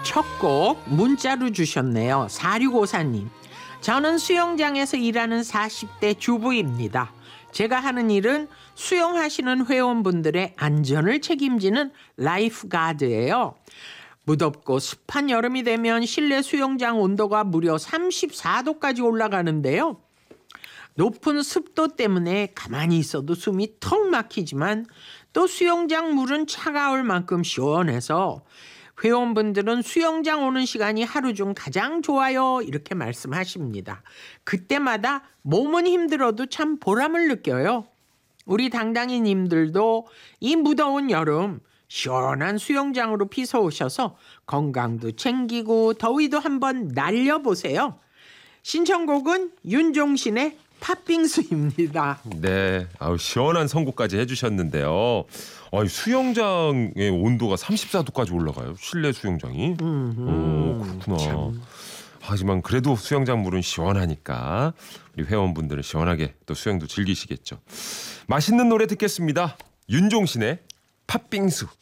첫 곡 문자로 주셨네요. 4654님. 저는 수영장에서 일하는 40대 주부입니다. 제가 하는 일은 수영하시는 회원분들의 안전을 책임지는 라이프가드예요. 무덥고 습한 여름이 되면 실내 수영장 온도가 무려 34도까지 올라가는데요. 높은 습도 때문에 가만히 있어도 숨이 턱 막히지만 또 수영장 물은 차가울 만큼 시원해서 회원분들은 수영장 오는 시간이 하루 중 가장 좋아요 이렇게 말씀하십니다. 그때마다 몸은 힘들어도 참 보람을 느껴요. 우리 당당이님들도 이 무더운 여름 시원한 수영장으로 피서 오셔서 건강도 챙기고 더위도 한번 날려보세요. 신청곡은 윤종신의 팥빙수입니다. 네, 시원한 선곡까지 해주셨는데요. 수영장의 온도가 34도까지 올라가요. 실내 수영장이. 그렇구나. 참. 하지만 그래도 수영장 물은 시원하니까 우리 회원분들은 시원하게 또 수영도 즐기시겠죠. 맛있는 노래 듣겠습니다. 윤종신의 팥빙수.